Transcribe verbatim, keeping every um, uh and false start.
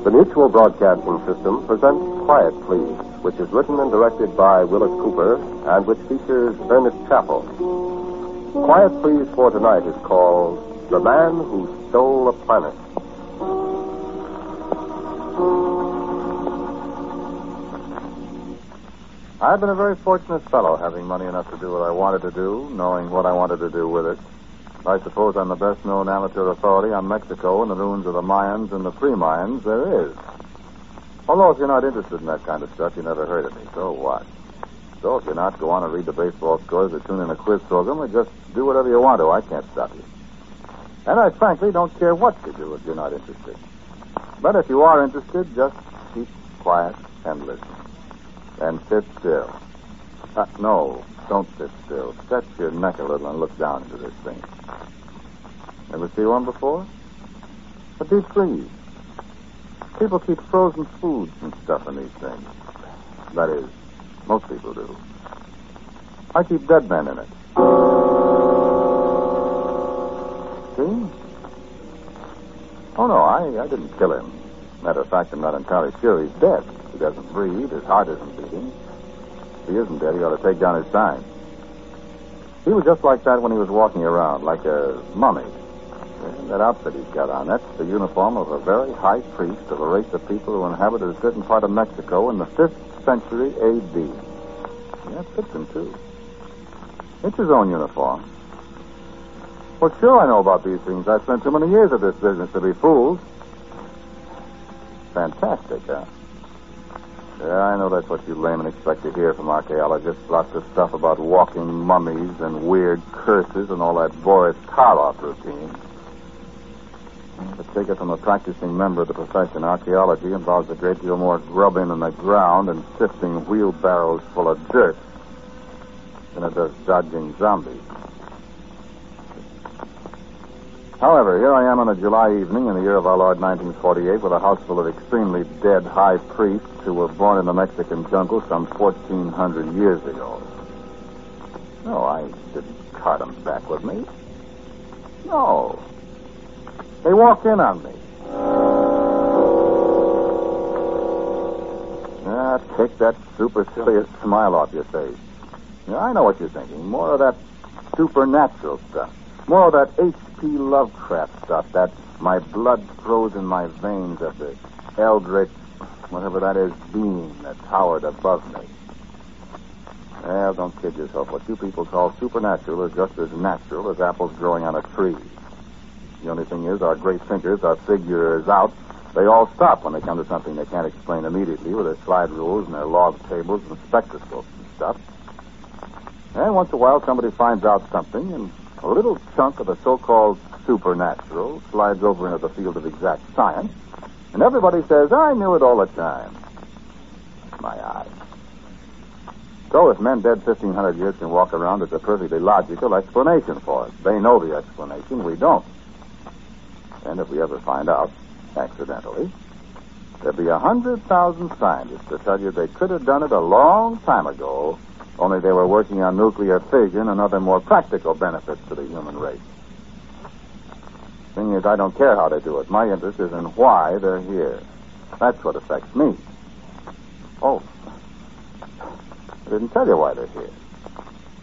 The Mutual Broadcasting System presents Quiet Please, which is written and directed by Willis Cooper and which features Ernest Chappell. Quiet Please for tonight is called The Man Who Stole a Planet. I've been a very fortunate fellow, having money enough to do what I wanted to do, knowing what I wanted to do with it. I suppose I'm the best-known amateur authority on Mexico and the ruins of the Mayans and the pre-Mayans there is. Although if you're not interested in that kind of stuff, you never heard of me, so what? So if you're not, go on and read the baseball scores or tune in a quiz program or just do whatever you want to. I can't stop you. And I frankly don't care what you do if you're not interested. But if you are interested, just keep quiet and listen. And sit still. Uh, no, don't sit still. Stretch your neck a little and look down into this thing. Ever see one before? A deep freeze. People keep frozen foods and stuff in these things. That is, most people do. I keep dead men in it. See? Oh, no, I, I didn't kill him. Matter of fact, I'm not entirely sure he's dead. He doesn't breathe. His heart isn't beating. If he isn't dead, he ought to take down his sign. He was just like that when he was walking around, like a mummy. And that outfit he's got on, that's the uniform of a very high priest of a race of people who inhabited a certain part of Mexico in the fifth century A D. That fits him, too. It's his own uniform. Well, sure I know about these things. I've spent too many years at this business to be fooled. Fantastic, huh? Yeah, I know that's what you laymen expect to hear from archaeologists. Lots of stuff about walking mummies and weird curses and all that Boris Karloff routine. But take it from a practicing member of the profession, archaeology involves a great deal more grubbing in the ground and sifting wheelbarrows full of dirt than it does dodging zombies. However, here I am on a July evening in the year of our Lord nineteen forty-eight with a house full of extremely dead high priests who were born in the Mexican jungle some fourteen hundred years ago. No, I didn't cart them back with me. No. They walked in on me. Ah, take that supercilious smile off your face. Yeah, I know what you're thinking. More of that supernatural stuff. More of that H P Lovecraft stuff. That my blood froze in my veins at the eldritch, whatever that is, being that towered above me. Well, don't kid yourself. What you people call supernatural is just as natural as apples growing on a tree. The only thing is, our great thinkers, our figures out, they all stop when they come to something they can't explain immediately with their slide rules and their log tables and spectroscopes and stuff. And once in a while, somebody finds out something, and a little chunk of the so-called supernatural slides over into the field of exact science, and everybody says, I knew it all the time. My eyes. So if men dead fifteen hundred years can walk around, there's a perfectly logical explanation for it. They know the explanation, we don't. And if we ever find out, accidentally, there'll be a hundred thousand scientists to tell you they could have done it a long time ago, only they were working on nuclear fission and other more practical benefits to the human race. Thing is, I don't care how they do it. My interest is in why they're here. That's what affects me. Oh, I didn't tell you why they're here.